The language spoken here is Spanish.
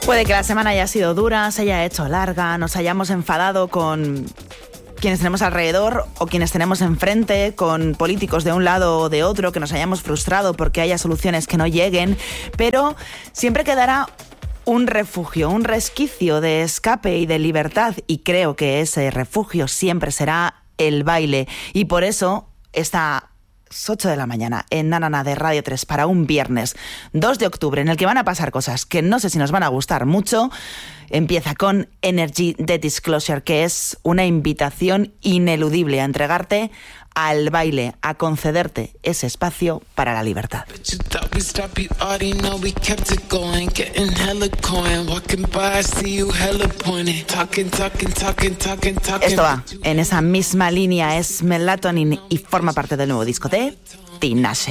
Puede que la semana haya sido dura, se haya hecho larga, nos hayamos enfadado con quienes tenemos alrededor o quienes tenemos enfrente, con políticos de un lado o de otro, que nos hayamos frustrado porque haya soluciones que no lleguen, pero siempre quedará un refugio, un resquicio de escape y de libertad, y creo que ese refugio siempre será el baile. Y por eso esta 8 de la mañana en Nanana de Radio 3 para un viernes 2 de octubre en el que van a pasar cosas que no sé si nos van a gustar mucho, empieza con Energy de Disclosure, que es una invitación ineludible a entregarte al baile, a concederte ese espacio para la libertad. Esto va en esa misma línea, es Melatonin y forma parte del nuevo disco de Tinashe.